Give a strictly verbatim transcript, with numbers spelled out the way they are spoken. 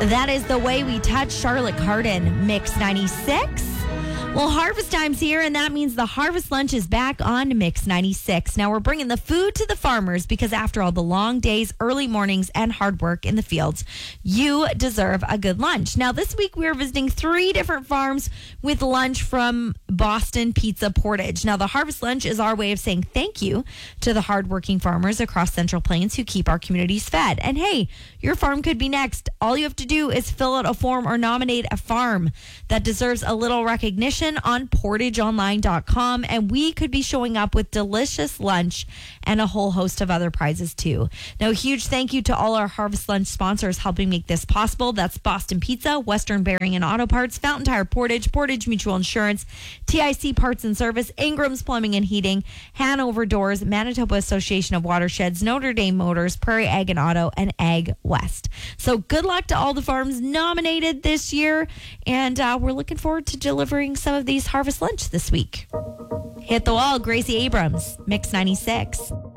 That is The Way We Touch, Charlotte Cardin, Mix ninety-six. Well, harvest time's here, and that means the Harvest Lunch is back on Mix ninety-six. Now, we're bringing the food to the farmers because after all the long days, early mornings, and hard work in the fields, you deserve a good lunch. Now, this week, we're visiting three different farms with lunch from Boston Pizza Portage. Now, the Harvest Lunch is our way of saying thank you to the hardworking farmers across Central Plains who keep our communities fed. And hey, your farm could be next. All you have to do is fill out a form or nominate a farm that deserves a little recognition on portage online dot com, and we could be showing up with delicious lunch and a whole host of other prizes too. Now, a huge thank you to all our Harvest Lunch sponsors helping make this possible. That's Boston Pizza, Western Bearing and Auto Parts, Fountain Tire Portage, Portage Mutual Insurance, T I C Parts and Service, Ingram's Plumbing and Heating, Hanover Doors, Manitoba Association of Watersheds, Notre Dame Motors, Prairie Ag and Auto, and Ag West. So good luck to all the farms nominated this year, and uh, we're looking forward to delivering some of these Harvest Lunch this week. Hit the wall, Gracie Abrams, Mix ninety-six.